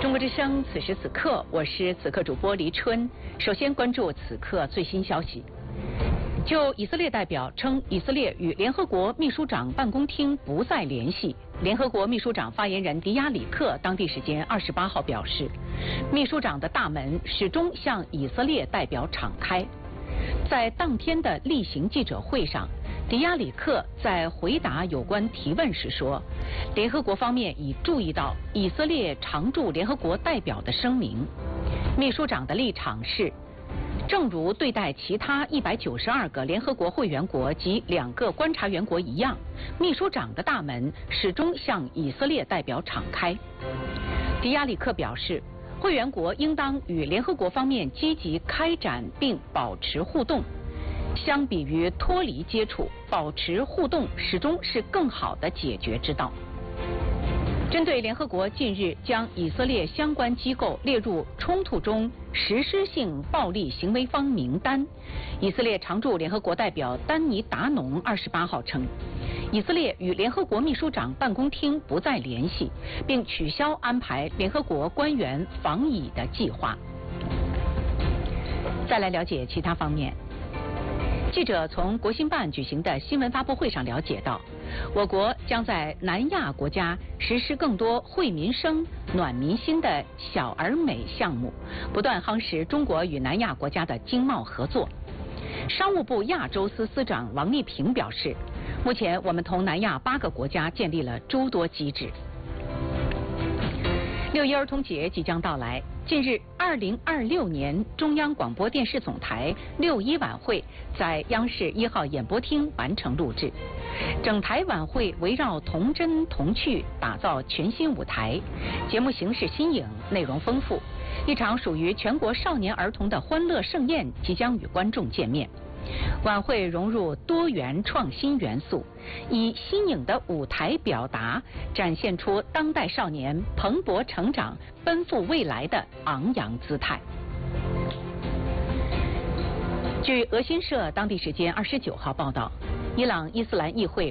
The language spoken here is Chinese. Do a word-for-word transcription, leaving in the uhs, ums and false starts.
中国之声，此时此刻，我是此刻主播黎春。首先关注此刻最新消息。就以色列代表称，以色列与联合国秘书长办公厅不再联系。联合国秘书长发言人迪亚里克当地时间二十八号表示，秘书长的大门始终向以色列代表敞开。在当天的例行记者会上，迪亚里克在回答有关提问时说，联合国方面已注意到以色列常驻联合国代表的声明。秘书长的立场是，正如对待其他一百九十二个联合国会员国及两个观察员国一样，秘书长的大门始终向以色列代表敞开。迪亚里克表示，会员国应当与联合国方面积极开展并保持互动。相比于脱离接触，保持互动始终是更好的解决之道。针对联合国近日将以色列相关机构列入冲突中实施性暴力行为方名单，以色列常驻联合国代表丹尼达农二十八号称，以色列与联合国秘书长办公厅不再联系，并取消安排联合国官员访以的计划。再来了解其他方面。记者从国新办举行的新闻发布会上了解到，我国将在南亚国家实施更多惠民生、暖民心的小而美项目，不断夯实中国与南亚国家的经贸合作。商务部亚洲司司长王丽萍表示，目前我们同南亚八个国家建立了诸多机制。六一儿童节即将到来，近日，二零二六年中央广播电视总台六一晚会在央视一号演播厅完成录制。整台晚会围绕童真童趣打造全新舞台，节目形式新颖，内容丰富。一场属于全国少年儿童的欢乐盛宴即将与观众见面。晚会融入多元创新元素，以新颖的舞台表达，展现出当代少年蓬勃成长、奔赴未来的昂扬姿态。据俄新社当地时间二十九号报道，伊朗伊斯兰议会